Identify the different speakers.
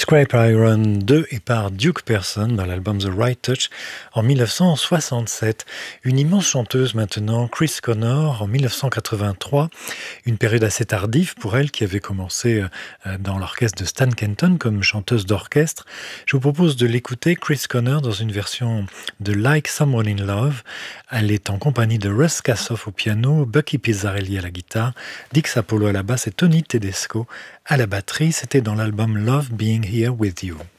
Speaker 1: Scrape Iron 2 et par Duke Pearson dans l'album The Right Touch en 1967. Une immense chanteuse maintenant, Chris Connor en 1983. Une période assez tardive pour elle qui avait commencé dans l'orchestre de Stan Kenton comme chanteuse d'orchestre. Je vous propose de l'écouter, Chris Connor, dans une version de Like Someone in Love. Elle est en compagnie de Russ Kassoff au piano, Bucky Pizzarelli à la guitare, Dix Apollo à la basse et Tony Tedesco à la batterie. C'était dans l'album Love Being Here With You.